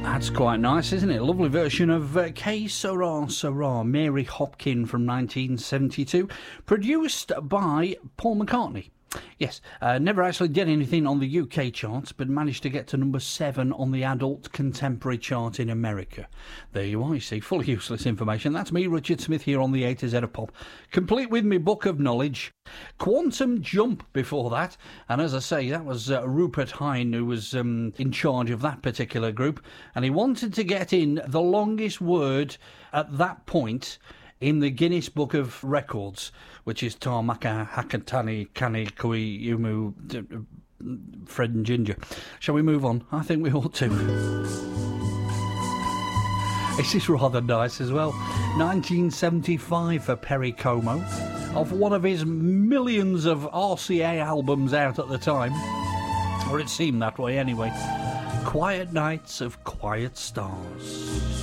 That's quite nice, isn't it? A lovely version of Que Sera Sera, Mary Hopkin from 1972, produced by Paul McCartney. Yes, never actually did anything on the UK charts, but managed to get to number 7 on the adult contemporary chart in America. There you are, you see, fully useless information. That's me, Richard Smith, here on the A to Z of Pop, complete with my book of knowledge. Quantum Jump before that, and as I say, that was Rupert Hine who was in charge of that particular group, and he wanted to get in the longest word at that point in the Guinness Book of Records, which is Tarmaka Hakatani Kani Kui Yumu Fred and Ginger. Shall we move on? I think we ought to. This is rather nice as well. 1975 for Perry Como, of one of his millions of RCA albums out at the time, or it seemed that way anyway. Quiet Nights of Quiet Stars.